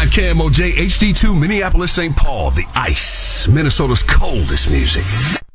KMOJ HD2 Minneapolis, St. Paul, the ice, Minnesota's coldest music.